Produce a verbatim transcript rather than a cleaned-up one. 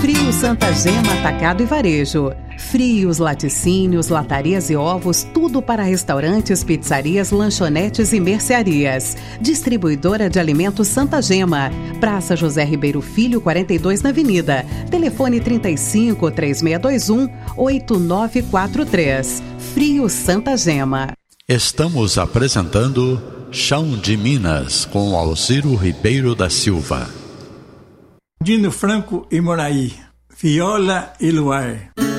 Frios Santa Gema Atacado e Varejo. Frios, laticínios, latarias e ovos, tudo para restaurantes, pizzarias, lanchonetes e mercearias. Distribuidora de alimentos Santa Gema. Praça José Ribeiro Filho, quarenta e dois na Avenida. Telefone trinta e cinco, três seis dois um, oito nove quatro três. Frios Santa Gema. Estamos apresentando Chão de Minas com Alciro Ribeiro da Silva. Dino Franco e Moraí, Viola e Luar.